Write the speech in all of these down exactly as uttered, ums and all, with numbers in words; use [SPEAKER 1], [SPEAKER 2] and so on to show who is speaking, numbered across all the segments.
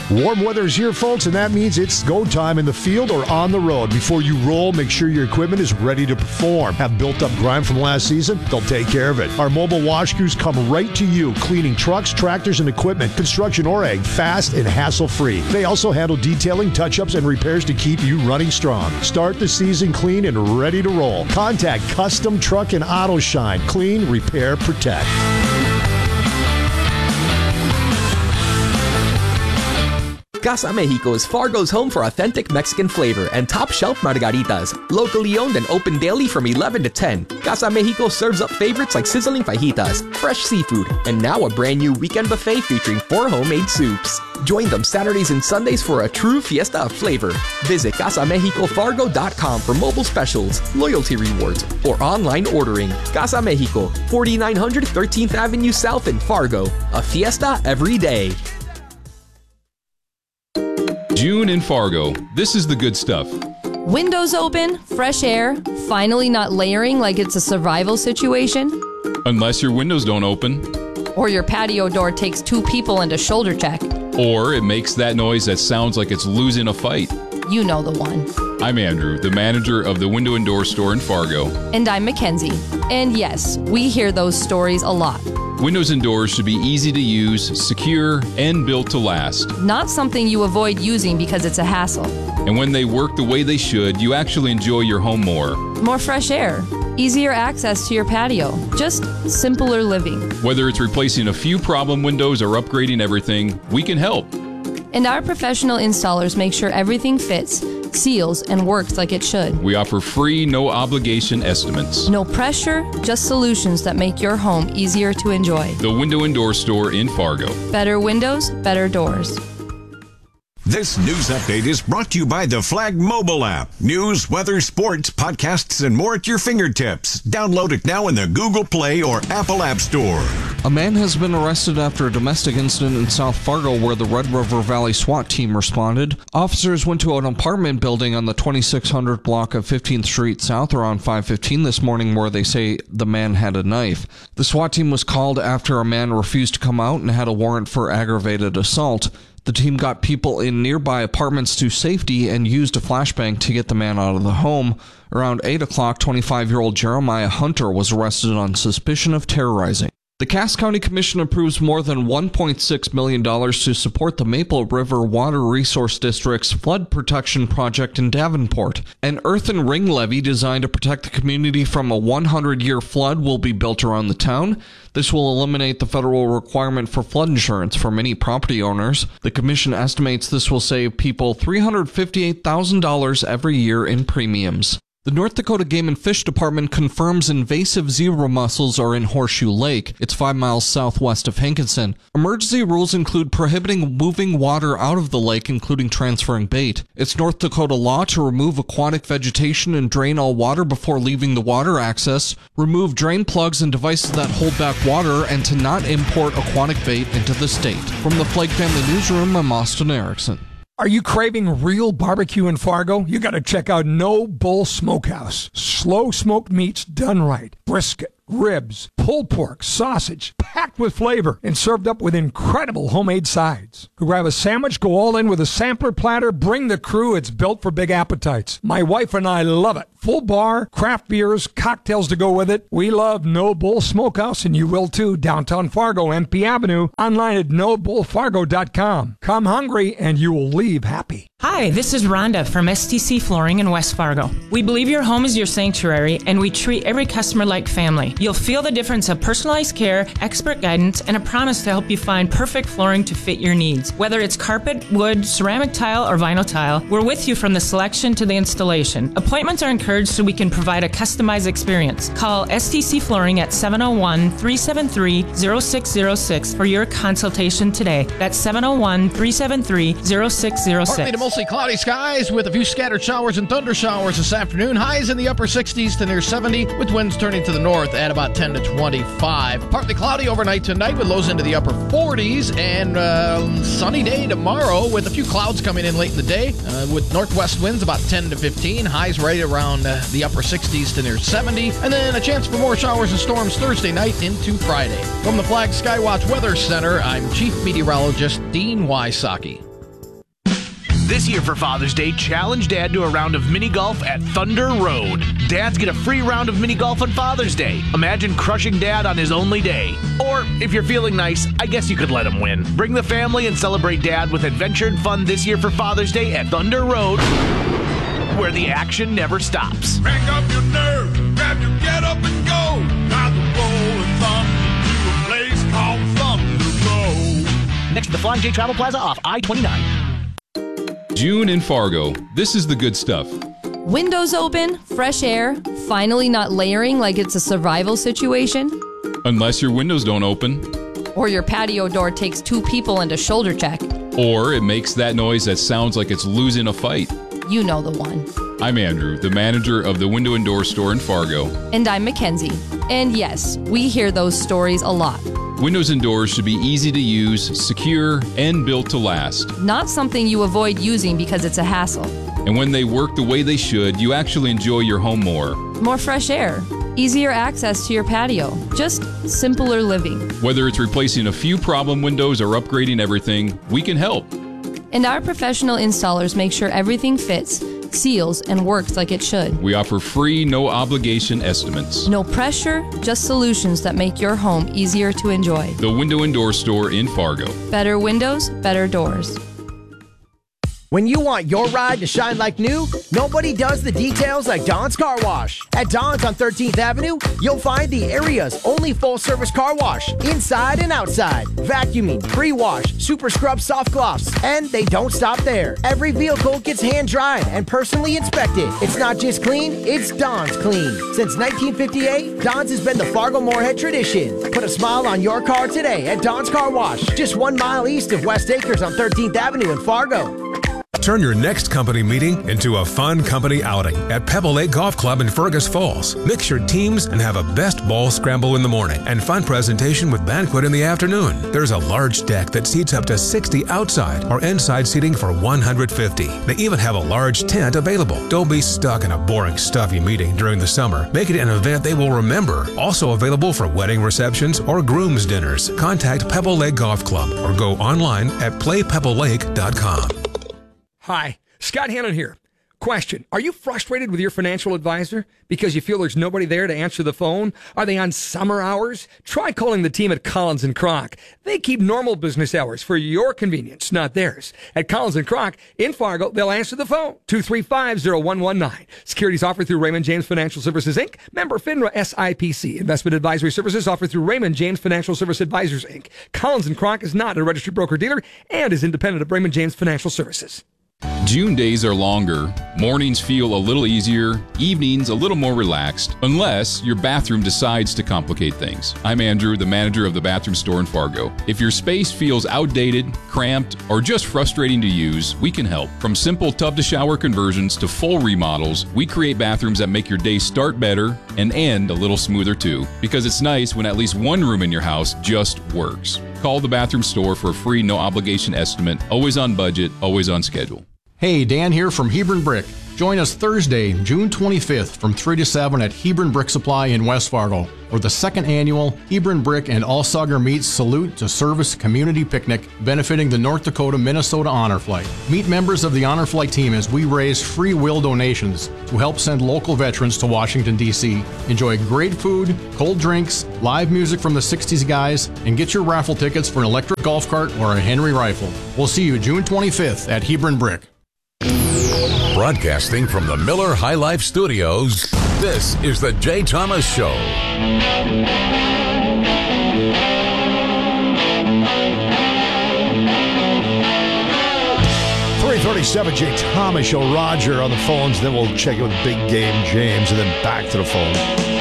[SPEAKER 1] Warm weather is here, folks, and that means it's go time in the field or on the road. Before you roll, make sure your equipment is ready to perform. Have built up grime from last season? They'll take care of it. Our mobile wash crews come right to you, cleaning trucks, tractors, and equipment, construction or ag, fast and hassle-free. They also handle detailing, touch-ups, and repairs to keep you running strong. Start the season clean and ready to roll. Contact Custom Truck and Auto Shine. Clean, repair, protect.
[SPEAKER 2] Casa Mexico is Fargo's home for authentic Mexican flavor and top-shelf margaritas. Locally owned and open daily from eleven to ten. Casa Mexico serves up favorites like sizzling fajitas, fresh seafood, and now a brand new weekend buffet featuring four homemade soups. Join them Saturdays and Sundays for a true fiesta of flavor. Visit casa mexico fargo dot com for mobile specials, loyalty rewards, or online ordering. Casa Mexico, forty-nine hundred thirteenth Avenue South in Fargo. A fiesta every day.
[SPEAKER 3] June in Fargo. This is the good stuff.
[SPEAKER 4] Windows open, fresh air, finally not layering like it's a survival situation.
[SPEAKER 3] Unless your windows don't open.
[SPEAKER 4] Or your patio door takes two people and a shoulder check.
[SPEAKER 3] Or it makes that noise that sounds like it's losing a fight.
[SPEAKER 4] You know the one.
[SPEAKER 3] I'm Andrew, the manager of the Window and Door Store in Fargo.
[SPEAKER 4] And I'm Mackenzie. And yes, we hear those stories a lot.
[SPEAKER 3] Windows and doors should be easy to use, secure, and built to last.
[SPEAKER 4] Not something you avoid using because it's a hassle.
[SPEAKER 3] And when they work the way they should, you actually enjoy your home more.
[SPEAKER 4] More fresh air, easier access to your patio, just simpler living.
[SPEAKER 3] Whether it's replacing a few problem windows or upgrading everything, we can help.
[SPEAKER 4] And our professional installers make sure everything fits, seals, and works like it should.
[SPEAKER 3] We offer free, no-obligation estimates.
[SPEAKER 4] No pressure, just solutions that make your home easier to enjoy.
[SPEAKER 3] The Window and Door Store in Fargo.
[SPEAKER 4] Better windows, better doors.
[SPEAKER 5] This news update is brought to you by the Flag mobile app. News, weather, sports, podcasts, and more at your fingertips. Download it now in the Google Play or Apple App Store.
[SPEAKER 6] A man has been arrested after a domestic incident in South Fargo where the Red River Valley SWAT team responded. Officers went to an apartment building on the twenty-six hundred block of fifteenth Street South around five fifteen this morning where they say the man had a knife. The SWAT team was called after a man refused to come out and had a warrant for aggravated assault. The team got people in nearby apartments to safety and used a flashbang to get the man out of the home. Around eight o'clock, twenty-five-year-old Jeremiah Hunter was arrested on suspicion of terrorizing. The Cass County Commission approves more than one point six million dollars to support the Maple River Water Resource District's flood protection project in Davenport. An earthen ring levee designed to protect the community from a one hundred year flood will be built around the town. This will eliminate the federal requirement for flood insurance for many property owners. The commission estimates this will save people three hundred fifty-eight thousand dollars every year in premiums. The North Dakota Game and Fish Department confirms invasive zebra mussels are in Horseshoe Lake. It's five miles southwest of Hankinson. Emergency rules include prohibiting moving water out of the lake, including transferring bait. It's North Dakota law to remove aquatic vegetation and drain all water before leaving the water access, remove drain plugs and devices that hold back water, and to not import aquatic bait into the state. From the Flake Family Newsroom, I'm Austin Erickson.
[SPEAKER 7] Are you craving real barbecue in Fargo? You got to check out No Bull Smokehouse. Slow smoked meats done right. Brisket, ribs, pulled pork, sausage, packed with flavor and served up with incredible homemade sides. Grab a sandwich, go all in with a sampler platter, bring the crew. It's built for big appetites. My wife and I love it. Full bar, craft beers, cocktails to go with it. We love No Bull Smokehouse, and you will too. Downtown Fargo, M P Avenue. Online at no bull fargo dot com. Come hungry, and you will leave happy.
[SPEAKER 8] Hi, this is Rhonda from S T C Flooring in West Fargo. We believe your home is your sanctuary, and we treat every customer like family. You'll feel the difference of personalized care, expert guidance, and a promise to help you find perfect flooring to fit your needs. Whether it's carpet, wood, ceramic tile, or vinyl tile, we're with you from the selection to the installation. Appointments are encouraged so we can provide a customized experience. Call S T C Flooring at seven oh one, three seven three, oh six oh six for your consultation today. That's seven oh one, three seven three, oh six oh six.
[SPEAKER 9] Partly to mostly cloudy skies with a few scattered showers and thunder showers this afternoon. Highs in the upper sixties to near seventy, with winds turning to the north at about ten to twenty-five. Partly cloudy overnight tonight with lows into the upper forties, and uh, sunny day tomorrow with a few clouds coming in late in the day uh, with northwest winds about ten to fifteen. Highs right around uh, the upper sixties to near seventy, and then a chance for more showers and storms Thursday night into Friday. From the Flag Skywatch Weather Center, I'm Chief Meteorologist Dean Wysocki.
[SPEAKER 10] This year for Father's Day, challenge Dad to a round of mini golf at Thunder Road. Dads get a free round of mini golf on Father's Day. Imagine crushing Dad on his only day. Or, if you're feeling nice, I guess you could let him win. Bring the family and celebrate Dad with adventure and fun this year for Father's Day at Thunder Road, where the action never stops.
[SPEAKER 11] Crank up your nerve, grab your get up and go. Ride the rolling thunder to a place called Thunder Road.
[SPEAKER 10] Next to the Flying J Travel Plaza off I twenty-nine.
[SPEAKER 3] June in Fargo. This is the good stuff.
[SPEAKER 4] Windows open, fresh air, finally not layering like it's a survival situation.
[SPEAKER 3] Unless your windows don't open.
[SPEAKER 4] Or your patio door takes two people and a shoulder check.
[SPEAKER 3] Or it makes that noise that sounds like it's losing a fight.
[SPEAKER 4] You know the one.
[SPEAKER 3] I'm Andrew, the manager of the Window and Door Store in Fargo.
[SPEAKER 4] And I'm Mackenzie. And yes, we hear those stories a lot.
[SPEAKER 3] Windows and doors should be easy to use, secure, and built to last.
[SPEAKER 4] Not something you avoid using because it's a hassle.
[SPEAKER 3] And when they work the way they should, you actually enjoy your home more.
[SPEAKER 4] More fresh air, easier access to your patio, just simpler living.
[SPEAKER 3] Whether it's replacing a few problem windows or upgrading everything, we can help.
[SPEAKER 4] And our professional installers make sure everything fits, seals, and works like it should.
[SPEAKER 3] We offer free, no-obligation estimates.
[SPEAKER 4] No pressure, just solutions that make your home easier to enjoy.
[SPEAKER 3] The Window and Door Store in Fargo.
[SPEAKER 4] Better windows, better doors.
[SPEAKER 12] When you want your ride to shine like new, nobody does the details like Don's Car Wash. At Don's on thirteenth Avenue, you'll find the area's only full-service car wash, inside and outside. Vacuuming, pre-wash, super scrub soft gloss, and they don't stop there. Every vehicle gets hand-dried and personally inspected. It's not just clean, it's Don's clean. Since nineteen fifty-eight, Don's has been the Fargo Moorhead tradition. Put a smile on your car today at Don's Car Wash, just one mile east of West Acres on thirteenth Avenue in Fargo.
[SPEAKER 13] Turn your next company meeting into a fun company outing at Pebble Lake Golf Club in Fergus Falls. Mix your teams and have a best ball scramble in the morning and fun presentation with banquet in the afternoon. There's a large deck that seats up to sixty outside or inside seating for one hundred fifty. They even have a large tent available. Don't be stuck in a boring, stuffy meeting during the summer. Make it an event they will remember. Also available for wedding receptions or groom's dinners. Contact Pebble Lake Golf Club or go online at play pebble lake dot com.
[SPEAKER 7] Hi, Scott Hannon here. Question, are you frustrated with your financial advisor because you feel there's nobody there to answer the phone? Are they on summer hours? Try calling the team at Collins and Kroc. They keep normal business hours for your convenience, not theirs. At Collins and Kroc in Fargo, they'll answer the phone, two three five, zero one one nine. Securities offered through Raymond James Financial Services, Incorporated. Member FINRA S I P C. Investment advisory services offered through Raymond James Financial Service Advisors, Incorporated. Collins and Kroc is not a registered broker-dealer and is independent of Raymond James Financial Services.
[SPEAKER 3] June days are longer, mornings feel a little easier, evenings a little more relaxed, unless your bathroom decides to complicate things. I'm Andrew, the manager of the bathroom store in Fargo. If your space feels outdated, cramped, or just frustrating to use, we can help. From simple tub-to-shower conversions to full remodels, we create bathrooms that make your day start better and end a little smoother too, because it's nice when at least one room in your house just works. Call the bathroom store for a free no-obligation estimate, always on budget, always on schedule.
[SPEAKER 14] Hey, Dan here from Hebron Brick. Join us Thursday, June twenty-fifth from three to seven at Hebron Brick Supply in West Fargo for the second annual Hebron Brick and Allsauger Meets Salute to Service Community Picnic benefiting the North Dakota-Minnesota Honor Flight. Meet members of the Honor Flight team as we raise free will donations to help send local veterans to Washington, D C Enjoy great food, cold drinks, live music from the sixties guys, and get your raffle tickets for an electric golf cart or a Henry rifle. We'll see you June twenty-fifth at Hebron Brick.
[SPEAKER 15] Broadcasting from the Miller High Life Studios, this is the Jay Thomas Show.
[SPEAKER 1] three thirty-seven, Jay Thomas Show. Roger on the phones, then we'll check in with Big Game James, and then back to the phone.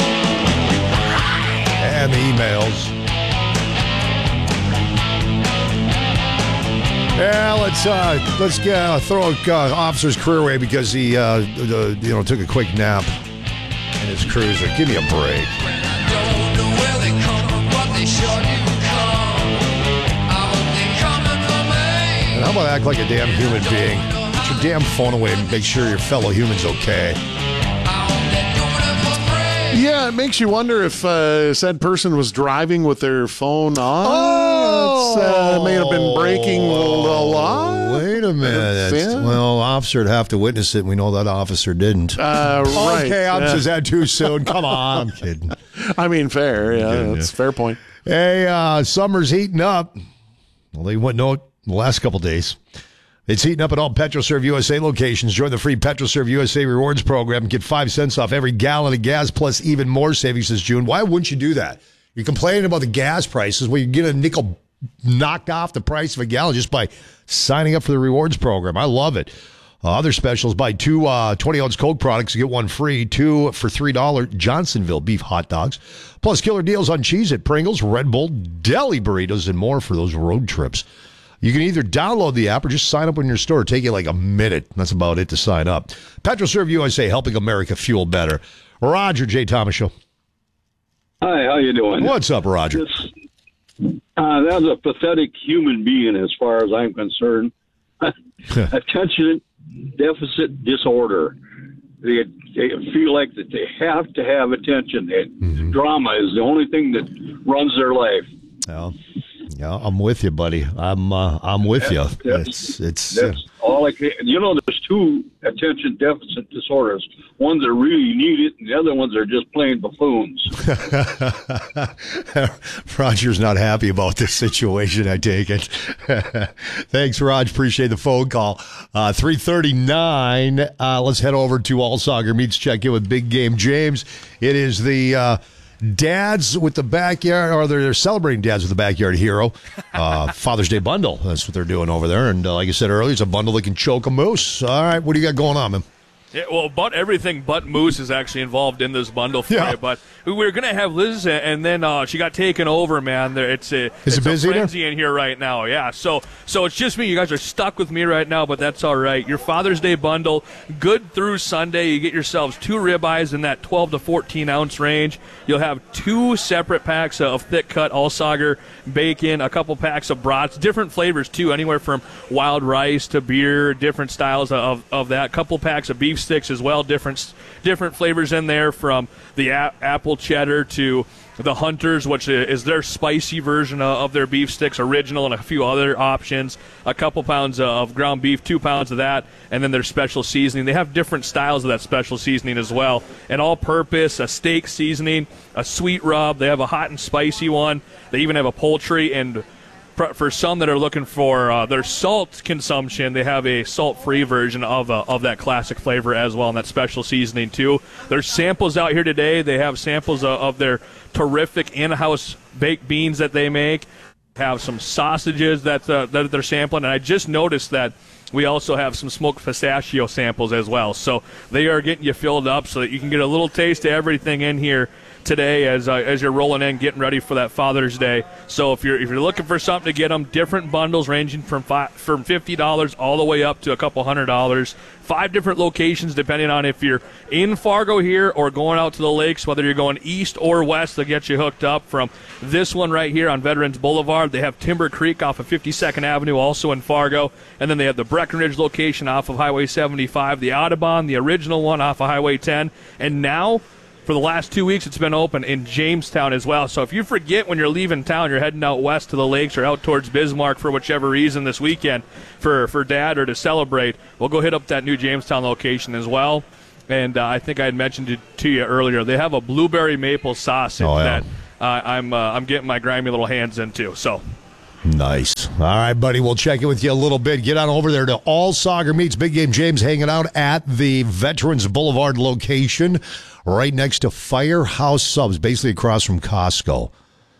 [SPEAKER 1] And the emails. Yeah, let's uh, let's get, uh, throw uh, Officer's career away because he uh, uh, you know took a quick nap in his cruiser. Give me a break. And how about act like a damn human being? Put your damn phone away and make sure your fellow human's okay.
[SPEAKER 16] Yeah, it makes you wonder if uh, said person was driving with their phone on.
[SPEAKER 1] Oh,
[SPEAKER 16] it's, uh, may have been breaking the law.
[SPEAKER 1] Wait a a minute.
[SPEAKER 16] Yeah.
[SPEAKER 1] Well, officer would have to witness it, and we know that officer didn't.
[SPEAKER 16] Uh, right.
[SPEAKER 1] Okay, I'm
[SPEAKER 16] yeah.
[SPEAKER 1] is that too soon? Come on, I'm kidding.
[SPEAKER 16] I mean, fair. Yeah,
[SPEAKER 1] kidding,
[SPEAKER 16] that's
[SPEAKER 1] yeah.
[SPEAKER 16] a fair point.
[SPEAKER 1] Hey, uh, summer's heating up. Well, they wouldn't know it the last couple days. It's heating up at all PetroServe U S A locations. Join the free PetroServe U S A Rewards program and get five cents off every gallon of gas, plus even more savings this June. Why wouldn't you do that? You're complaining about the gas prices. Well, you get a nickel knocked off the price of a gallon just by signing up for the rewards program. I love it. Uh, other specials, buy two uh, twenty-ounce Coke products, get one free, two for three dollars Johnsonville beef hot dogs, plus killer deals on cheese at Pringles, Red Bull, deli burritos, and more for those road trips. You can either download the app or just sign up in your store. It'll take you like a minute. That's about it to sign up. PetroServe U S A, helping America fuel better. Roger, Jay Thomas Show.
[SPEAKER 17] Hi, how you doing?
[SPEAKER 1] What's up, Roger?
[SPEAKER 17] This, uh, that's a pathetic human being as far as I'm concerned. Attention deficit disorder. They, they feel like that they have to have attention. That mm-hmm. Drama is the only thing that runs their life.
[SPEAKER 1] Yeah, yeah, I'm with you, buddy. I'm uh, I'm with
[SPEAKER 17] that's,
[SPEAKER 1] you.
[SPEAKER 17] That's,
[SPEAKER 1] it's it's
[SPEAKER 17] that's
[SPEAKER 1] uh,
[SPEAKER 17] all I can. You know, there's two attention deficit disorders. Ones that really need it, and the other ones are just plain buffoons.
[SPEAKER 1] Roger's not happy about this situation, I take it. Thanks, Raj. Appreciate the phone call. Uh, three thirty-nine. Uh, let's head over to All Soccer Meets. Check in with Big Game James. It is the uh, Dads with the Backyard, or they're celebrating Dads with the Backyard Hero uh, Father's Day bundle. That's what they're doing over there. And uh, like I said earlier, it's a bundle that can choke a moose. All right, what do you got going on, man?
[SPEAKER 18] Yeah, well, but everything but moose is actually involved in this bundle for
[SPEAKER 1] yeah.
[SPEAKER 18] you. But we were going to have Liz, and then uh, she got taken over, man. There, it's a,
[SPEAKER 1] Is
[SPEAKER 18] it's
[SPEAKER 1] it busy
[SPEAKER 18] a frenzy
[SPEAKER 1] there?
[SPEAKER 18] in here right now. Yeah, so so it's just me. You guys are stuck with me right now, but that's all right. Your Father's Day bundle, good through Sunday. You get yourselves two ribeyes in that twelve to fourteen ounce range. You'll have two separate packs of thick cut all-sauger bacon, a couple packs of brats, different flavors too, anywhere from wild rice to beer, different styles of, of that. Couple packs of beef sticks as well, different different flavors in there, from the a- apple cheddar to the Hunters, which is their spicy version of their beef sticks, original, and a few other options. A couple pounds of ground beef, two pounds of that, and then their special seasoning. They have different styles of that special seasoning as well. An all-purpose, a steak seasoning, a sweet rub. They have a hot and spicy one. They even have a poultry, and for some that are looking for uh, their salt consumption, they have a salt-free version of uh, of that classic flavor as well, and that special seasoning too. There's samples out here today. They have samples of, of their terrific in-house baked beans that they make. Have some sausages that uh, that they're sampling, and I just noticed that we also have some smoked pistachio samples as well. So they are getting you filled up so that you can get a little taste of everything in here today as uh, as you're rolling in, getting ready for that Father's Day. So if you're if you're looking for something to get them, different bundles ranging from five, from fifty dollars all the way up to a couple hundred dollars. Five different locations depending on if you're in Fargo here or going out to the lakes, whether you're going east or west, they'll get you hooked up. From this one right here on Veterans Boulevard, they have Timber Creek off of fifty-second Avenue, also in Fargo. And then they have the Breckenridge location off of Highway seventy-five, the Audubon, the original one off of Highway ten. And now, for the last two weeks, it's been open in Jamestown as well. So if you forget when you're leaving town, you're heading out west to the lakes or out towards Bismarck for whichever reason this weekend for, for Dad or to celebrate, we'll go hit up that new Jamestown location as well. And uh, I think I had mentioned it to you earlier. They have a blueberry maple sausage
[SPEAKER 1] oh, yeah.
[SPEAKER 18] that uh, I'm uh, I'm getting my grimy little hands into. So.
[SPEAKER 1] Nice. All right, buddy. We'll check in with you a little bit. Get on over there to All Soccer Meets. Big Game James hanging out at the Veterans Boulevard location right next to Firehouse Subs, basically across from Costco.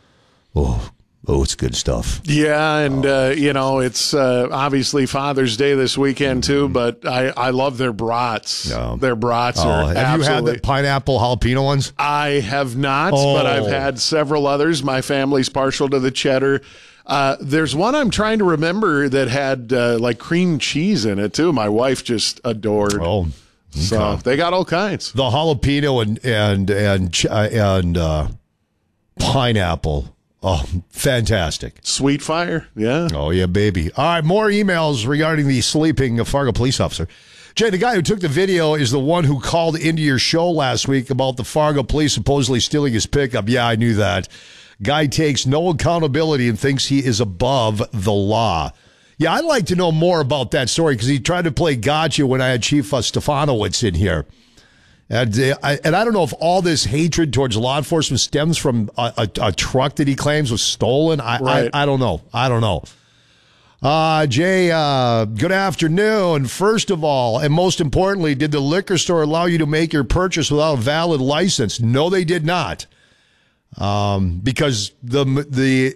[SPEAKER 1] Oh, oh, it's good stuff.
[SPEAKER 16] Yeah, and, uh, you know, it's uh, obviously Father's Day this weekend, too, but I, I love their brats.
[SPEAKER 1] Yeah.
[SPEAKER 16] Their brats
[SPEAKER 1] Oh,
[SPEAKER 16] are
[SPEAKER 1] have
[SPEAKER 16] absolutely...
[SPEAKER 1] you had the pineapple jalapeno ones?
[SPEAKER 16] I have not,
[SPEAKER 1] Oh.
[SPEAKER 16] but I've had several others. My family's partial to the cheddar. Uh, there's one I'm trying to remember that had uh, like cream cheese in it too. My wife just adored.
[SPEAKER 1] Oh, okay.
[SPEAKER 16] So they got all kinds.
[SPEAKER 1] The jalapeno and and and ch- uh, and uh, pineapple. Oh, fantastic.
[SPEAKER 16] Sweet fire. Yeah.
[SPEAKER 1] Oh, yeah, baby. All right, more emails regarding the sleeping Fargo police officer. Jay, the guy who took the video is the one who called into your show last week about the Fargo police supposedly stealing his pickup. Yeah, I knew that. Guy takes no accountability and thinks he is above the law. Yeah, I'd like to know more about that story because he tried to play gotcha when I had Chief uh, Stefanowicz in here. And, uh, I, and I don't know if all this hatred towards law enforcement stems from a, a, a truck that he claims was stolen. I,
[SPEAKER 16] Right.
[SPEAKER 1] I, I don't know. I don't know. Uh, Jay, uh, good afternoon. First of all, and most importantly, did the liquor store allow you to make your purchase without a valid license? No, they did not. Um, because the the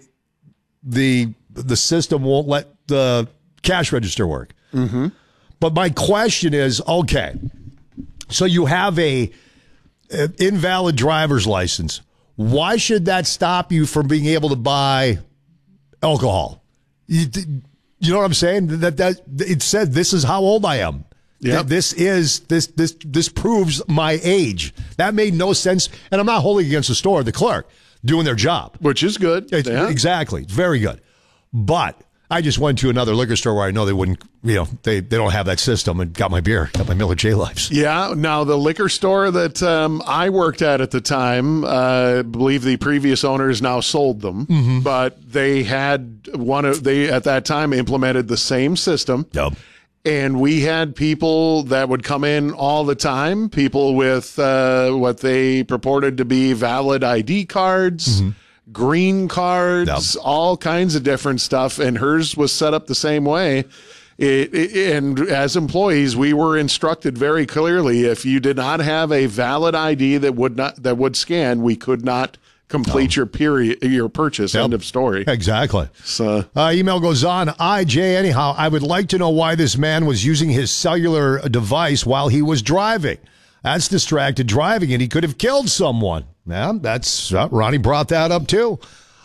[SPEAKER 1] the the system won't let the cash register work.
[SPEAKER 16] Mm-hmm.
[SPEAKER 1] But my question is, okay, so you have a, a invalid driver's license. Why should that stop you from being able to buy alcohol? You, you know what I'm saying? That that it said this is how old I am.
[SPEAKER 16] Yep.
[SPEAKER 1] This is this this this proves my age. That made no sense, and I'm not holding against the store, the clerk doing their job,
[SPEAKER 16] which is good.
[SPEAKER 1] It's,
[SPEAKER 16] Yeah.
[SPEAKER 1] Exactly, it's very good. But I just went to another liquor store where I know they wouldn't, you know, they they don't have that system, and got my beer, got my Miller J Lives.
[SPEAKER 16] Yeah. Now, the liquor store that um, I worked at at the time, uh, I believe the previous owners now sold them,
[SPEAKER 1] Mm-hmm.
[SPEAKER 16] but they had one of they at that time implemented the same system.
[SPEAKER 1] Yep.
[SPEAKER 16] And we had people that would come in all the time, people with uh, what they purported to be valid I D cards,
[SPEAKER 1] Mm-hmm.
[SPEAKER 16] green cards, all kinds of different stuff. And hers was set up the same way. It, it, and as employees, we were instructed very clearly: if you did not have a valid I D that would not that would scan, we could not complete your period, your purchase.
[SPEAKER 1] Yep.
[SPEAKER 16] End of story.
[SPEAKER 1] Exactly.
[SPEAKER 16] So,
[SPEAKER 1] uh, email goes on. I, Jay, anyhow, I would like to know why this man was using his cellular device while he was driving. That's distracted driving, and he could have killed someone. Yeah, that's uh, Ronnie brought that up too.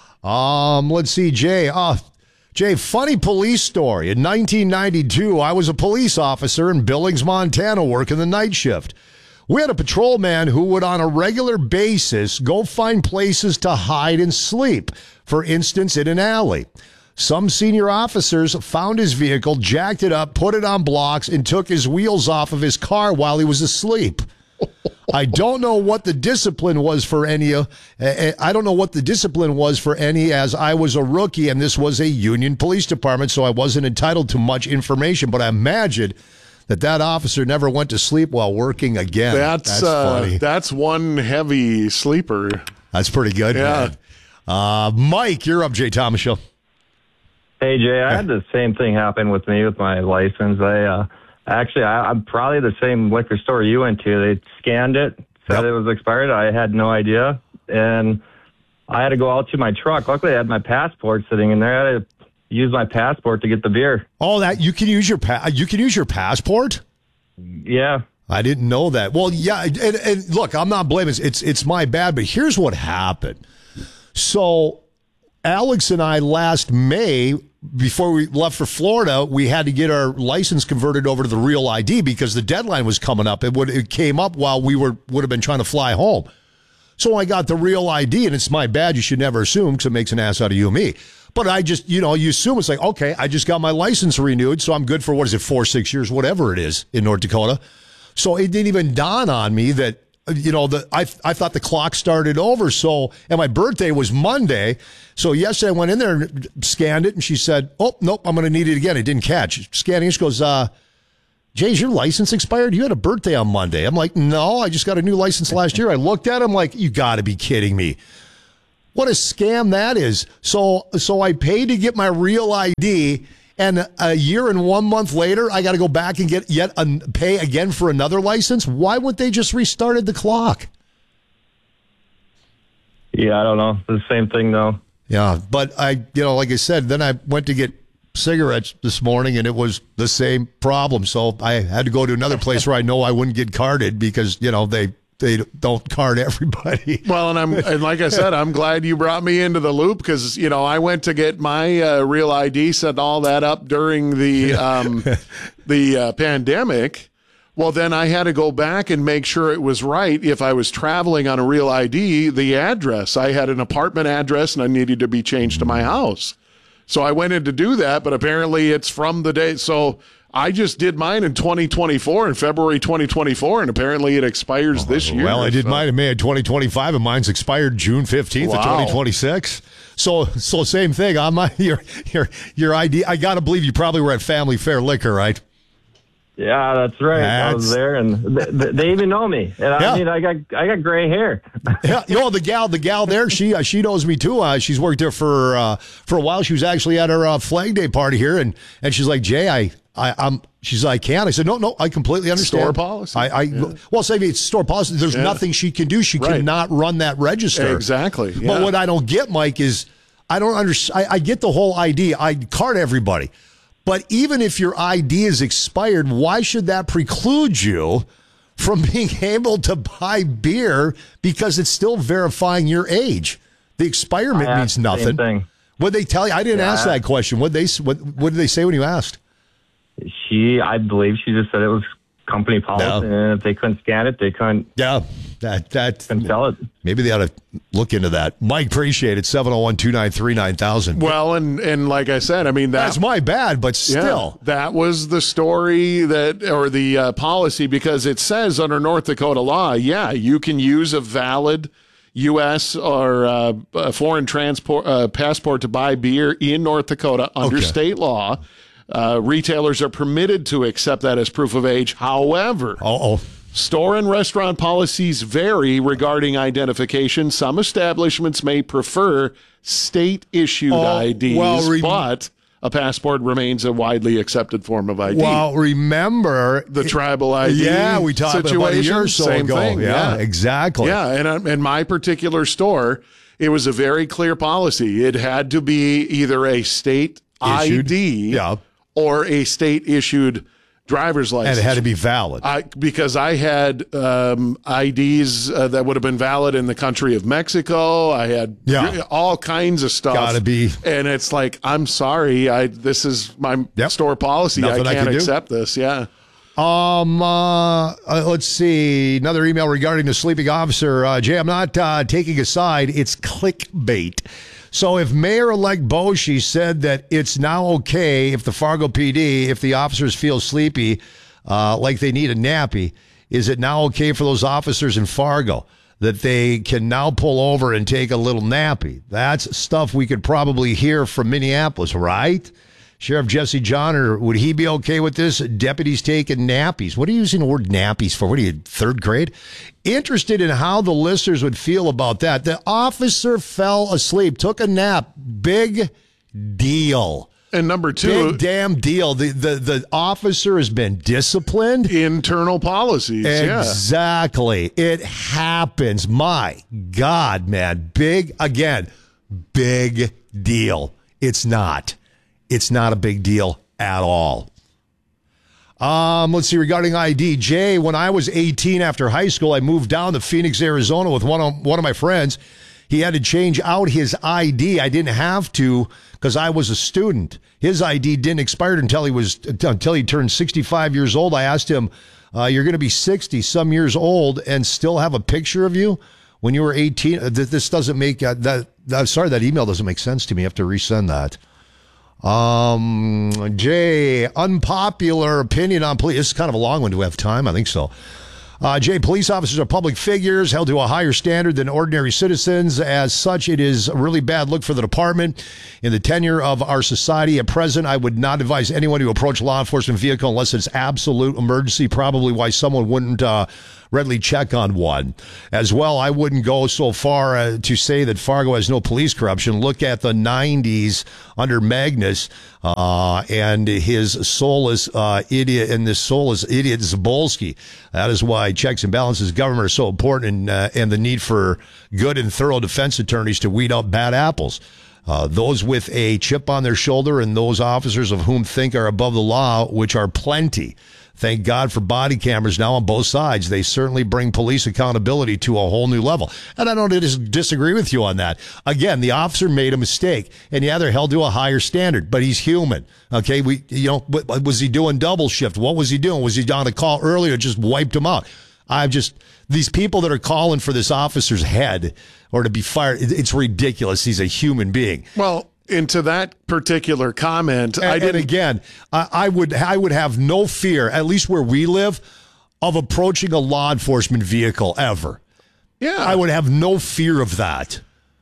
[SPEAKER 1] Um, let's see, Jay. Uh, Jay, funny police story. In nineteen ninety-two, I was a police officer in Billings, Montana, working the night shift. We had a patrolman who would, on a regular basis, go find places to hide and sleep, for instance, in an alley. Some senior officers found his vehicle, jacked it up, put it on blocks, and took his wheels off of his car while he was asleep. I don't know what the discipline was for any. Uh, I don't know what the discipline was for any, as I was a rookie and this was a union police department, so I wasn't entitled to much information. But I imagine that that officer never went to sleep while working again.
[SPEAKER 16] That's
[SPEAKER 1] That's
[SPEAKER 16] uh,
[SPEAKER 1] funny.
[SPEAKER 16] that's one heavy sleeper.
[SPEAKER 1] That's pretty good.
[SPEAKER 16] Yeah.
[SPEAKER 1] Man. Uh, Mike, you're up, Jay Thomas Show.
[SPEAKER 19] Hey, Jay, I had the same thing happen with me with my license. I uh, actually, I, I'm probably the same liquor store you went to. They scanned it, said
[SPEAKER 1] Yep.
[SPEAKER 19] it was expired. I had no idea, and I had to go out to my truck. Luckily, I had my passport sitting in there. I had to use my passport to get the beer.
[SPEAKER 1] Oh, that you can use your pa- you can use your passport.
[SPEAKER 19] Yeah.
[SPEAKER 1] I didn't know that. Well, yeah, and, and look, I'm not blaming. It's it's my bad, but here's what happened. So, Alex and I last May, before we left for Florida, we had to get our license converted over to the Real I D because the deadline was coming up. It would it came up while we were would have been trying to fly home. So I got the Real I D, and it's my bad. You should never assume because it makes an ass out of you and me. But I just, you know, you assume it's like, okay, I just got my license renewed, so I'm good for, what is it, four, six years, whatever it is in North Dakota. So it didn't even dawn on me that, you know, the I I thought the clock started over. So, and my birthday was Monday. So yesterday I went in there and scanned it, and she said, oh, nope, I'm going to need it again. It didn't catch. Scanning, she goes, uh, Jay, is your license expired? You had a birthday on Monday. I'm like, no, I just got a new license last year. I looked at it, I'm like, you got to be kidding me. What a scam that is. So so I paid to get my Real I D, and a year and one month later, I got to go back and get yet a, pay again for another license? Why wouldn't they just restarted the clock?
[SPEAKER 19] Yeah, I don't know. The same thing, though.
[SPEAKER 1] Yeah, but I, you know, like I said, then I went to get cigarettes this morning, and it was the same problem. So I had to go to another place where I know I wouldn't get carded because, you know, they they don't card everybody.
[SPEAKER 16] Well, and I'm and like I said, I'm glad you brought me into the loop because, you know, I went to get my uh, Real I D, set all that up during the um, the uh, pandemic. Well, then I had to go back and make sure it was right. If I was traveling on a Real I D, the address, I had an apartment address and I needed to be changed to my house. So I went in to do that, but apparently it's from the day. So I just did mine in twenty twenty-four, in February twenty twenty-four, and apparently it expires this year.
[SPEAKER 1] Well, I did
[SPEAKER 16] so.
[SPEAKER 1] mine in May of twenty twenty-five, and mine's expired June fifteenth
[SPEAKER 16] Wow.
[SPEAKER 1] of twenty twenty-six. So, so same thing. On my your your your I D. I got to believe you probably were at Family Fair Liquor, right?
[SPEAKER 19] Yeah, that's right. That's... I was there, and they, they even know me. And I
[SPEAKER 1] Yeah.
[SPEAKER 19] mean, I got I got gray hair.
[SPEAKER 1] Yeah, you know the gal, the gal there. She uh, she knows me too. Uh, she's worked there for uh, for a while. She was actually at her uh, Flag Day party here, and and she's like, Jay, I I I'm. She's like, I can't. I said, no, no, I completely understand.
[SPEAKER 16] Store policy.
[SPEAKER 1] I, I
[SPEAKER 16] Yeah.
[SPEAKER 1] well, say it's store policy. There's
[SPEAKER 16] Yeah.
[SPEAKER 1] nothing she can do. She
[SPEAKER 16] Right.
[SPEAKER 1] cannot run that register.
[SPEAKER 16] Exactly.
[SPEAKER 1] But
[SPEAKER 16] yeah.
[SPEAKER 1] what I don't get, Mike, is I don't understand. I, I get the whole I D. I card everybody. But even if your I D is expired, why should that preclude you from being able to buy beer because it's still verifying your age? The expirement
[SPEAKER 19] I
[SPEAKER 1] means
[SPEAKER 19] asked the same
[SPEAKER 1] nothing.
[SPEAKER 19] thing.
[SPEAKER 1] What they tell you? I didn't
[SPEAKER 19] Yeah,
[SPEAKER 1] ask
[SPEAKER 19] I-
[SPEAKER 1] that question. What they what what did they say when you asked?
[SPEAKER 19] She, I believe, she just said it was company policy,
[SPEAKER 1] No.
[SPEAKER 19] and if they couldn't scan it, they couldn't.
[SPEAKER 1] Yeah, that that
[SPEAKER 19] couldn't sell it.
[SPEAKER 1] Maybe they ought to look into that. Mike, appreciate it. seven oh one, two nine three, nine thousand.
[SPEAKER 16] Well, and and like I said, I mean that,
[SPEAKER 1] That's my bad, but still.
[SPEAKER 16] Yeah, that was the story that, or the uh, policy, because it says under North Dakota law, yeah, you can use a valid U S or uh, a foreign transport uh, passport to buy beer in North Dakota under
[SPEAKER 1] Okay.
[SPEAKER 16] state law. Uh, retailers are permitted to accept that as proof of age. However,
[SPEAKER 1] Uh-oh.
[SPEAKER 16] store and restaurant policies vary regarding identification. Some establishments may prefer state-issued
[SPEAKER 1] Oh,
[SPEAKER 16] I Ds,
[SPEAKER 1] well, rem-
[SPEAKER 16] but a passport remains a widely accepted form of I D.
[SPEAKER 1] Well, remember
[SPEAKER 16] the tribal I D
[SPEAKER 1] Yeah, we talked about it about a year or so
[SPEAKER 16] same
[SPEAKER 1] ago.
[SPEAKER 16] thing.
[SPEAKER 1] Yeah, exactly.
[SPEAKER 16] Yeah, and uh, in my particular store, it was a very clear policy. It had to be either a state
[SPEAKER 1] Issued.
[SPEAKER 16] I D
[SPEAKER 1] Yeah.
[SPEAKER 16] or a state-issued driver's license.
[SPEAKER 1] And it had to be valid.
[SPEAKER 16] I, because I had um, I Ds uh, that would have been valid in the country of Mexico. I had
[SPEAKER 1] Yeah.
[SPEAKER 16] all kinds of stuff.
[SPEAKER 1] Gotta be.
[SPEAKER 16] And it's like, I'm sorry. I This is my
[SPEAKER 1] Yep.
[SPEAKER 16] store policy.
[SPEAKER 1] Nothing I
[SPEAKER 16] I can't
[SPEAKER 1] can do.
[SPEAKER 16] accept this. Yeah.
[SPEAKER 1] Um, uh, uh, let's see. Another email regarding the sleeping officer. Uh, Jay, I'm not uh, taking a side. It's clickbait. So if Mayor-elect Boschee said that it's now okay if the Fargo P D, if the officers feel sleepy, uh, like they need a nappy, is it now okay for those officers in Fargo that they can now pull over and take a little nappy? That's stuff we could probably hear from Minneapolis, right? Sheriff Jesse Johnner, would he be okay with this? Deputies taking nappies. What are you using the word nappies for? What are you, third grade? Interested in how the listeners would feel about that. The officer fell asleep, took a nap. Big deal.
[SPEAKER 16] And number two,
[SPEAKER 1] Big damn deal. The, the, the officer has been disciplined.
[SPEAKER 16] internal policies. Yeah.
[SPEAKER 1] Exactly. It happens. My God, man. Big, again, big deal. It's not. It's not a big deal at all. Um, let's see, regarding I D. Jay, when I was eighteen after high school, I moved down to Phoenix, Arizona with one of, one of my friends. He had to change out his I D. I didn't have to because I was a student. His I D didn't expire until he was until he turned sixty-five years old. I asked him, uh, you're going to be sixty some years old and still have a picture of you when you were eighteen? This doesn't make uh, that, that. Sorry, that email doesn't make sense to me. I have to resend that. Um, Jay, unpopular opinion on police. This is kind of a long one. Do we have time? I think so. Uh, Jay, police officers are public figures held to a higher standard than ordinary citizens. As such, it is a really bad look for the department. In the tenure of our society at present, I would not advise anyone to approach a law enforcement vehicle unless it's absolute emergency, probably why someone wouldn't uh, readily check on one. As well, I wouldn't go so far uh, to say that Fargo has no police corruption. Look at the nineties under Magnus uh, and his soulless uh, idiot, and this soulless idiot Zabolski. That is why checks and balances government are so important, and, uh, and the need for good and thorough defense attorneys to weed out bad apples. Uh, those with a chip on their shoulder and those officers of whom think are above the law, which are plenty. Thank God for body cameras now on both sides. They certainly bring police accountability to a whole new level. And I don't dis- disagree with you on that. Again, the officer made a mistake, and yeah, they're held to a higher standard, but he's human. Okay, we, you know, what, was he doing double shift? What was he doing? Was he on a call earlier? Just wiped him out. I've just, these people that are calling for this officer's head or to be fired, it, it's ridiculous. He's a human being.
[SPEAKER 16] Well, into that particular comment,
[SPEAKER 1] And,
[SPEAKER 16] I
[SPEAKER 1] and
[SPEAKER 16] didn't.
[SPEAKER 1] again, I, I would I would have no fear, at least where we live, of approaching a law enforcement vehicle ever.
[SPEAKER 16] Yeah,
[SPEAKER 1] I would have no fear of that.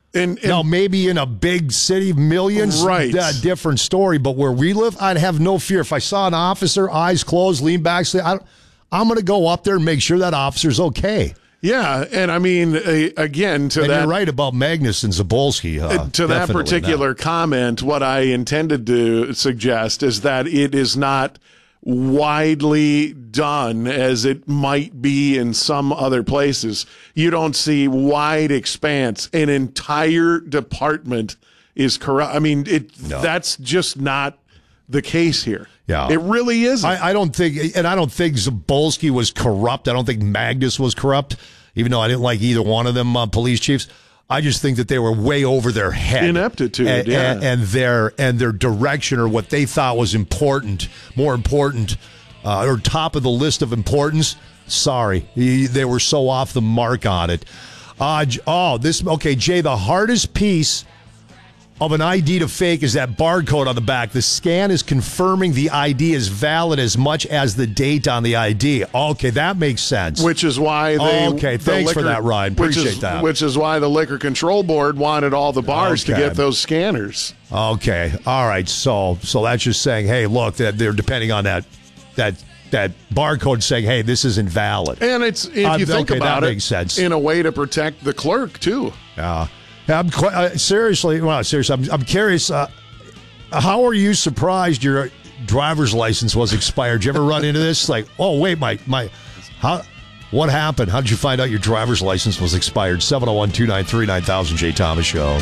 [SPEAKER 16] And, and
[SPEAKER 1] now, maybe in a big city, millions,
[SPEAKER 16] right.
[SPEAKER 1] uh, different story. But where we live, I'd have no fear. If I saw an officer, eyes closed, lean back, say, I, I'm going to go up there and make sure that officer's okay.
[SPEAKER 16] Yeah, and I mean, uh, again, to
[SPEAKER 1] and
[SPEAKER 16] that...
[SPEAKER 1] you're right about Magnus and Zabolski. Uh,
[SPEAKER 16] to that particular
[SPEAKER 1] not.
[SPEAKER 16] comment, what I intended to suggest is that it is not widely done as it might be in some other places. You don't see wide expanse. An entire department is corrupt. I mean, it no. that's just not the case here.
[SPEAKER 1] Yeah,
[SPEAKER 16] it really isn't.
[SPEAKER 1] I, I don't think, and I don't think Zabolski was corrupt. I don't think Magnus was corrupt, even though I didn't like either one of them uh, police chiefs. I just think that they were way over their head.
[SPEAKER 16] Ineptitude,
[SPEAKER 1] and,
[SPEAKER 16] yeah.
[SPEAKER 1] And, and their and their direction, or what they thought was important, more important, uh, or top of the list of importance. Sorry, they were so off the mark on it. Uh, oh, this okay, Jay. The hardest piece of an I D to fake is that barcode on the back. The scan is confirming the I D is valid as much as the date on the I D. Okay, that makes sense.
[SPEAKER 16] Which is why they...
[SPEAKER 1] Okay,
[SPEAKER 16] the
[SPEAKER 1] thanks
[SPEAKER 16] liquor,
[SPEAKER 1] for that, Ryan. Appreciate
[SPEAKER 16] which is,
[SPEAKER 1] that.
[SPEAKER 16] Which is why the Liquor Control Board wanted all the bars
[SPEAKER 1] Okay.
[SPEAKER 16] to get those scanners.
[SPEAKER 1] Okay, all right. So so that's just saying, hey, look, that they're depending on that that that barcode saying, hey, this is invalid.
[SPEAKER 16] And it's if
[SPEAKER 1] Uh,
[SPEAKER 16] you think
[SPEAKER 1] okay,
[SPEAKER 16] about
[SPEAKER 1] that
[SPEAKER 16] it,
[SPEAKER 1] makes sense.
[SPEAKER 16] in a way to protect the clerk, too.
[SPEAKER 1] Yeah. I'm quite, uh, seriously, well, seriously, I'm, I'm curious. Uh, how are you surprised your driver's license was expired? Did you ever run into this? Like, oh wait, my my, how? What happened? How did you find out your driver's license was expired? seven oh one, two nine three, nine thousand, Jay Thomas Show.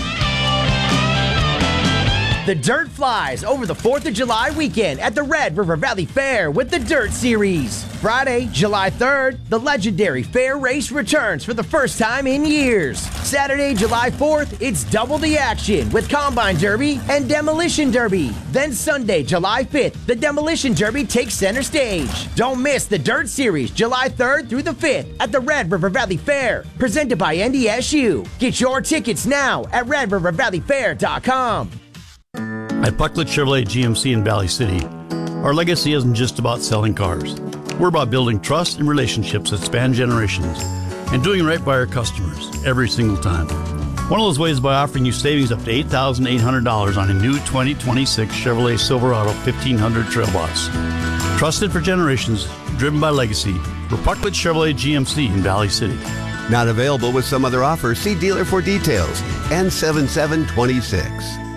[SPEAKER 12] The Dirt flies over the fourth of July weekend at the Red River Valley Fair with the Dirt Series. Friday, July third, the legendary fair race returns for the first time in years. Saturday, July fourth, it's double the action with Combine Derby and Demolition Derby. Then Sunday, July fifth, the Demolition Derby takes center stage. Don't miss the Dirt Series, July third through the fifth at the Red River Valley Fair, presented by N D S U. Get your tickets now at red river valley fair dot com.
[SPEAKER 20] At Pucklet Chevrolet G M C in Valley City, our legacy isn't just about selling cars. We're about building trust and relationships that span generations and doing right by our customers every single time. One of those ways is by offering you savings up to eight thousand eight hundred dollars on a new twenty twenty-six Chevrolet Silverado fifteen hundred Trail Boss. Trusted for generations, driven by legacy, we're Pucklet Chevrolet G M C in Valley City.
[SPEAKER 21] Not available with some other offers. See dealer for details. N seventy-seven twenty-six.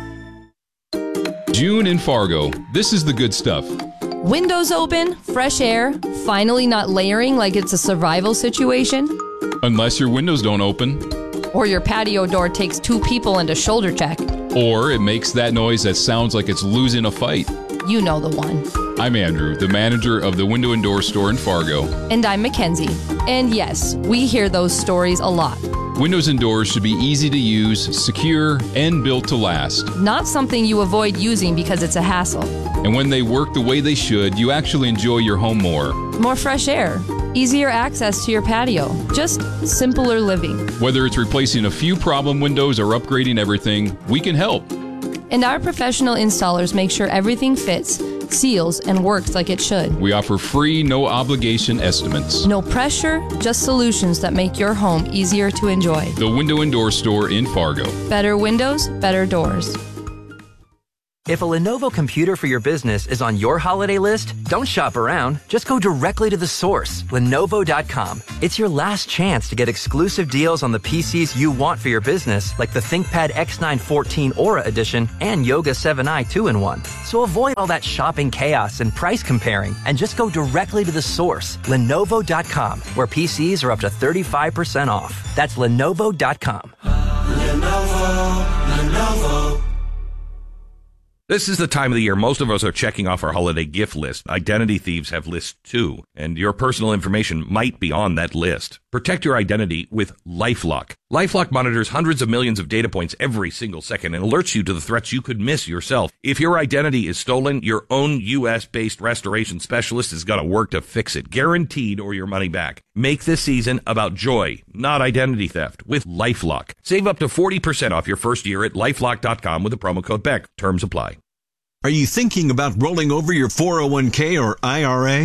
[SPEAKER 3] June in Fargo. This is the good stuff.
[SPEAKER 4] Windows open, fresh air, finally not layering like it's a survival situation.
[SPEAKER 3] Unless your windows don't open.
[SPEAKER 4] Or your patio door takes two people and a shoulder check.
[SPEAKER 3] Or it makes that noise that sounds like it's losing a fight.
[SPEAKER 4] You know the one.
[SPEAKER 3] I'm Andrew, the manager of the Window and Door Store in Fargo.
[SPEAKER 4] And I'm Mackenzie. And yes, we hear those stories a lot.
[SPEAKER 3] Windows and doors should be easy to use, secure, and built to last.
[SPEAKER 4] Not something you avoid using because it's a hassle.
[SPEAKER 3] And when they work the way they should, you actually enjoy your home more.
[SPEAKER 4] More fresh air, easier access to your patio, just simpler living.
[SPEAKER 3] Whether it's replacing a few problem windows or upgrading everything, we can help.
[SPEAKER 4] And our professional installers make sure everything fits, seals, and works like it should.
[SPEAKER 3] We offer free, no obligation estimates.
[SPEAKER 4] No pressure, just solutions that make your home easier to enjoy.
[SPEAKER 3] The Window and Door Store in Fargo.
[SPEAKER 4] Better windows, better doors.
[SPEAKER 22] If a Lenovo computer for your business is on your holiday list, don't shop around. Just go directly to the source, Lenovo dot com. It's your last chance to get exclusive deals on the P Cs you want for your business, like the ThinkPad X nine fourteen Aura Edition and Yoga seven i two in one. So avoid all that shopping chaos and price comparing, and just go directly to the source, Lenovo dot com, where P Cs are up to thirty-five percent off. That's Lenovo dot com.
[SPEAKER 23] Lenovo, Lenovo.
[SPEAKER 24] This is the time of the year most of us are checking off our holiday gift list. Identity thieves have lists too, and your personal information might be on that list. Protect your identity with LifeLock. LifeLock monitors hundreds of millions of data points every single second and alerts you to the threats you could miss yourself. If your identity is stolen, your own U S-based restoration specialist is going to work to fix it, guaranteed, or your money back. Make this season about joy, not identity theft, with LifeLock. Save up to forty percent off your first year at lifelock dot com with the promo code B E C K. Terms apply.
[SPEAKER 5] Are you thinking about rolling over your four oh one k or I R A?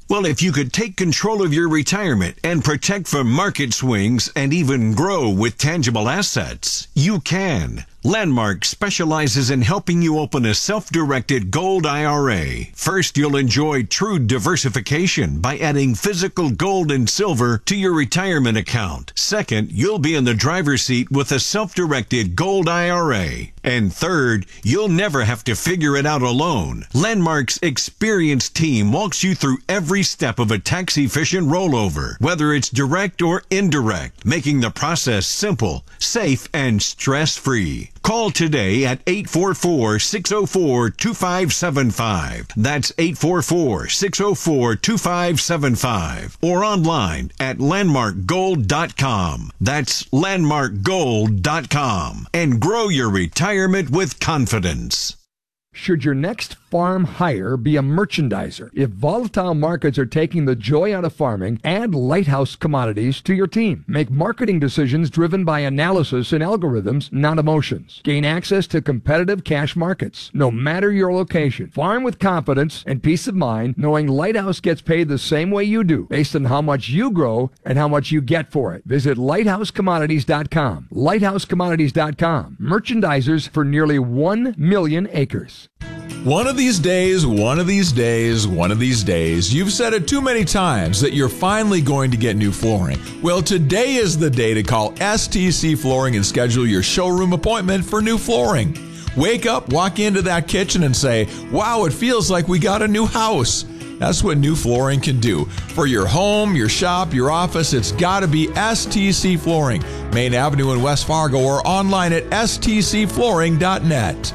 [SPEAKER 5] Well, if you could take control of your retirement and protect from market swings and even grow with tangible assets, you can. Landmark specializes in helping you open a self-directed gold I R A. First, you'll enjoy true diversification by adding physical gold and silver to your retirement account. Second, you'll be in the driver's seat with a self-directed gold I R A. And third, you'll never have to figure it out alone. Landmark's experienced team walks you through every step of a tax-efficient rollover, whether it's direct or indirect, making the process simple, safe, and stress-free. Call today at eight four four, six oh four, two five seven five. That's eight four four, six oh four, two five seven five. Or online at landmark gold dot com. That's landmark gold dot com. And grow your retirement with confidence.
[SPEAKER 7] Should your next farm hire be a merchandiser? If volatile markets are taking the joy out of farming, add Lighthouse Commodities to your team. Make marketing decisions driven by analysis and algorithms, not emotions. Gain access to competitive cash markets, no matter your location. Farm with confidence and peace of mind, knowing Lighthouse gets paid the same way you do, based on how much you grow and how much you get for it. Visit lighthouse commodities dot com. lighthouse commodities dot com. Merchandisers for nearly one million acres.
[SPEAKER 2] One of these days, one of these days, one of these days, you've said it too many times that you're finally going to get new flooring. Well, today is the day to call S T C Flooring and schedule your showroom appointment for new flooring. Wake up, walk into that kitchen and say, wow, it feels like we got a new house. That's what new flooring can do. For your home, your shop, your office, it's got to be S T C Flooring, Main Avenue in West Fargo, or online at s t c flooring dot net.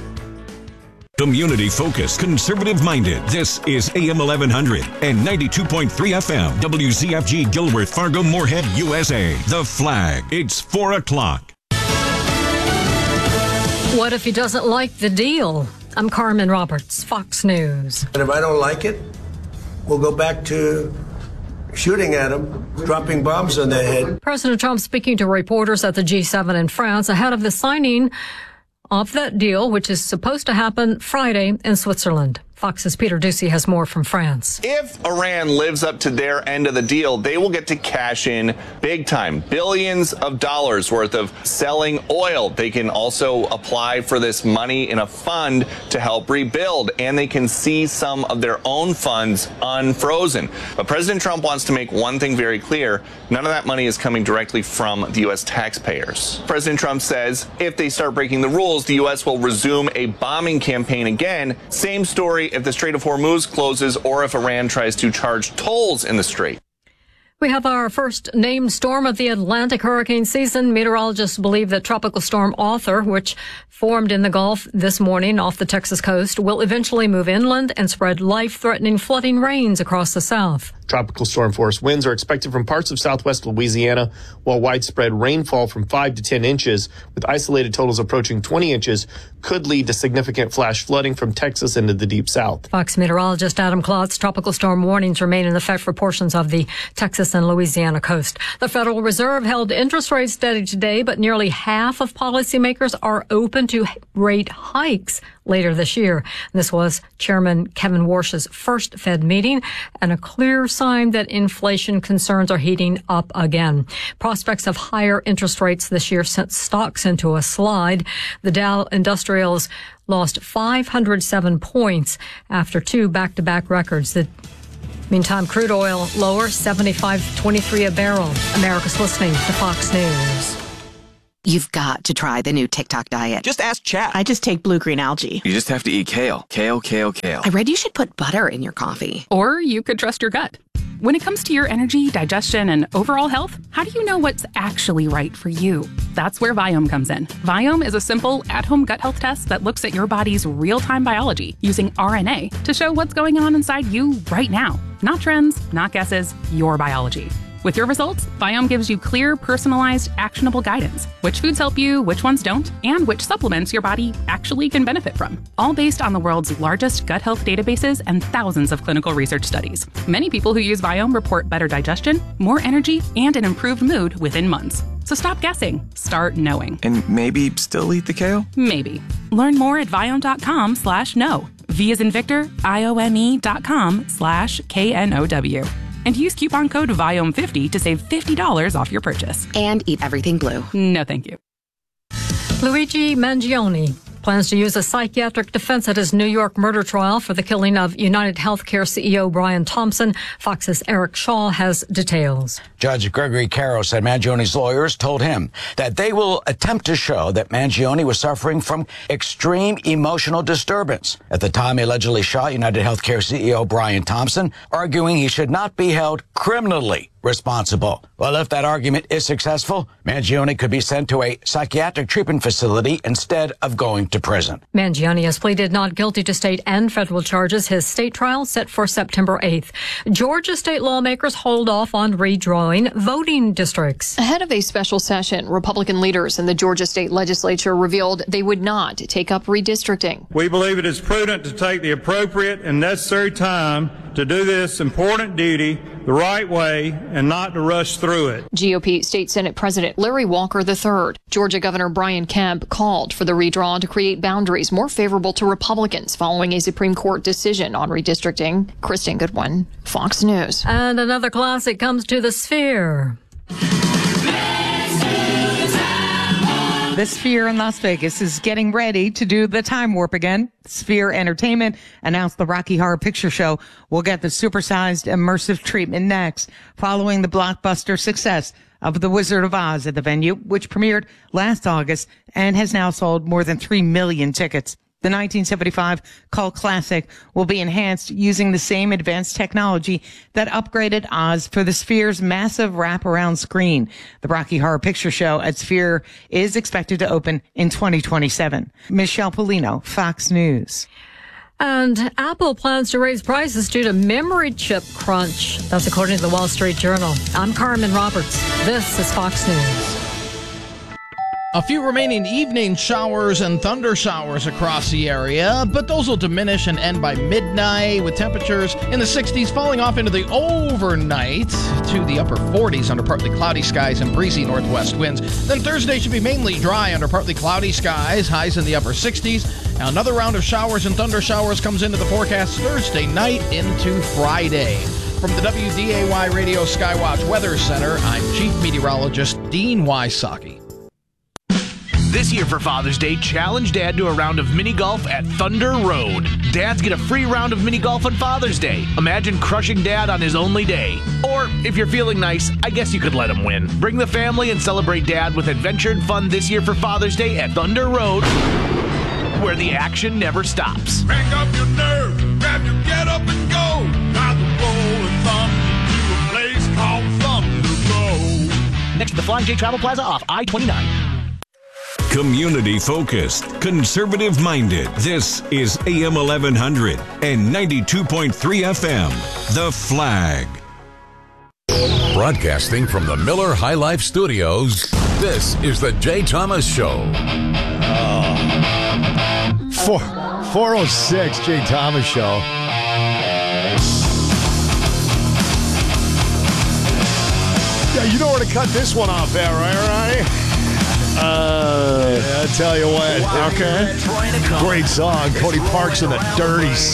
[SPEAKER 5] Community focused, conservative minded. This is A M eleven hundred and ninety-two point three F M. W Z F G Gilworth, Fargo, Moorhead, U S A. The Flag. It's four o'clock.
[SPEAKER 6] What if he doesn't like the deal? I'm Carmen Roberts, Fox News.
[SPEAKER 8] And if I don't like it, we'll go back to shooting at them, dropping bombs on their head.
[SPEAKER 6] President Trump speaking to reporters at the G seven in France ahead of the signing of that deal, which is supposed to happen Friday in Switzerland. Fox's Peter Ducey has more from France.
[SPEAKER 9] If Iran lives up to their end of the deal, they will get to cash in big time. Billions of dollars worth of selling oil. They can also apply for this money in a fund to help rebuild, and they can see some of their own funds unfrozen. But President Trump wants to make one thing very clear. None of that money is coming directly from the U S taxpayers. President Trump says if they start breaking the rules, the U S will resume a bombing campaign again. Same story if the Strait of Hormuz closes or if Iran tries to charge tolls in the Strait.
[SPEAKER 6] We have our first named storm of the Atlantic hurricane season. Meteorologists believe that Tropical Storm Arthur, which formed in the Gulf this morning off the Texas coast, will eventually move inland and spread life-threatening flooding rains across the south.
[SPEAKER 25] Tropical storm force winds are expected from parts of southwest Louisiana, while widespread rainfall from five to ten inches, with isolated totals approaching twenty inches, could lead to significant flash flooding from Texas into the deep south.
[SPEAKER 6] Fox meteorologist Adam Klotz, tropical storm warnings remain in effect for portions of the Texas and Louisiana coast. The Federal Reserve held interest rates steady today, but nearly half of policymakers are open to rate hikes later this year. This was Chairman Kevin Warsh's first Fed meeting and a clear sign that inflation concerns are heating up again. Prospects of higher interest rates this year sent stocks into a slide. The Dow Industrials lost five hundred seven points after two back-to-back records. The Meantime, crude oil lower, seventy-five twenty-three a barrel. America's listening to Fox News.
[SPEAKER 26] You've got to try the new TikTok diet.
[SPEAKER 27] Just ask Chat.
[SPEAKER 26] I just take blue-green algae.
[SPEAKER 27] You just have to eat kale. Kale, kale, kale.
[SPEAKER 26] I read you should put butter in your coffee.
[SPEAKER 28] Or you could trust your gut. When it comes to your energy, digestion, and overall health, how do you know what's actually right for you? That's where Viome comes in. Viome is a simple, at-home gut health test that looks at your body's real-time biology using R N A to show what's going on inside you right now. Not trends, not guesses, your biology. With your results, Viome gives you clear, personalized, actionable guidance. Which foods help you, which ones don't, and which supplements your body actually can benefit from. All based on the world's largest gut health databases and thousands of clinical research studies. Many people who use Viome report better digestion, more energy, and an improved mood within months. So stop guessing. Start knowing.
[SPEAKER 27] And maybe still eat the kale?
[SPEAKER 28] Maybe. Learn more at Viome dot com slash no. V as in Victor, I O M E dot com slash K N O W. And use coupon code Viome fifty to save fifty dollars off your purchase.
[SPEAKER 26] And eat everything blue.
[SPEAKER 28] No, thank you.
[SPEAKER 6] Luigi Mangione plans to use a psychiatric defense at his New York murder trial for the killing of United Healthcare C E O Brian Thompson. Fox's Eric Shaw has details.
[SPEAKER 10] Judge Gregory Caro said Mangione's lawyers told him that they will attempt to show that Mangione was suffering from extreme emotional disturbance at the time he allegedly shot United Healthcare C E O Brian Thompson, arguing he should not be held criminally responsible. Well, if that argument is successful, Mangione could be sent to a psychiatric treatment facility instead of going to prison.
[SPEAKER 6] Mangione has pleaded not guilty to state and federal charges. His state trial set for September eighth. Georgia state lawmakers hold off on redrawing voting districts.
[SPEAKER 11] Ahead of a special session, Republican leaders in the Georgia state legislature revealed they would not take up redistricting.
[SPEAKER 13] We believe it is prudent to take the appropriate and necessary time to do this important duty the right way and not to rush through it.
[SPEAKER 11] G O P State Senate President Larry Walker the third, Georgia Governor Brian Kemp called for the redraw to create boundaries more favorable to Republicans following a Supreme Court decision on redistricting. Kristen Goodwin, Fox News.
[SPEAKER 6] And another classic comes to the Sphere.
[SPEAKER 14] The Sphere in Las Vegas is getting ready to do the time warp again. Sphere Entertainment announced the Rocky Horror Picture Show will get the supersized immersive treatment next, following the blockbuster success of The Wizard of Oz at the venue, which premiered last August and has now sold more than three million tickets. The nineteen seventy-five cult classic will be enhanced using the same advanced technology that upgraded Oz for the Sphere's massive wraparound screen. The Rocky Horror Picture Show at Sphere is expected to open in twenty twenty-seven. Michelle Polino, Fox News.
[SPEAKER 6] And Apple plans to raise prices due to memory chip crunch. That's according to the Wall Street Journal. I'm Carmen Roberts. This is Fox News.
[SPEAKER 15] A few remaining evening showers and thunder showers across the area, but those will diminish and end by midnight, with temperatures in the sixties falling off into the overnight to the upper forties under partly cloudy skies and breezy northwest winds. Then Thursday should be mainly dry under partly cloudy skies, highs in the upper sixties. Now another round of showers and thunder showers comes into the forecast Thursday night into Friday. From the W D A Y Radio Skywatch Weather Center, I'm Chief Meteorologist Dean Wysocki.
[SPEAKER 17] This year for Father's Day, challenge Dad to a round of mini golf at Thunder Road. Dads get a free round of mini golf on Father's Day. Imagine crushing Dad on his only day. Or, if you're feeling nice, I guess you could let him win. Bring the family and celebrate Dad with adventure and fun this year for Father's Day at Thunder Road, where the action never stops.
[SPEAKER 23] Crank up your nerve, grab your get up and go. Ride the rolling thunder to a place called Thunder Road.
[SPEAKER 17] Next to the Flying J Travel Plaza off I twenty-nine.
[SPEAKER 5] Community focused, conservative minded. This is A M eleven hundred and ninety-two point three F M. The Flag.
[SPEAKER 18] Broadcasting from the Miller High Life Studios, this is the Jay Thomas Show.
[SPEAKER 1] Oh. Four, four oh six, Jay Thomas Show. Yeah, you know where to cut this one off at, right, right? Uh, yeah, I tell you what. Okay. Great song. Cody Parks and the Dirty